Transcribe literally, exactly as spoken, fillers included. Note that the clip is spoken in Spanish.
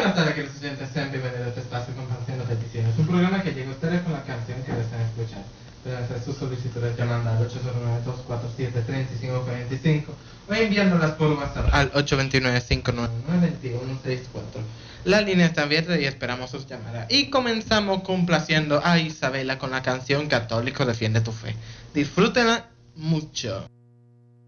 buenas tardes, queridos oyentes, sean bienvenidos a este espacio Compartiendo Peticiones, un programa que llega a ustedes con la canción que desean escuchar. Pueden hacer sus solicitudes llamando al ocho cero nueve, dos cuatro siete, tres cinco cuatro cinco o enviándolas por WhatsApp al ocho dos nueve, cinco nueve nueve, dos uno seis cuatro. La línea está abierta y esperamos sus llamadas. Y comenzamos complaciendo a Isabela con la canción Católico Defiende tu Fe. Disfrútenla mucho.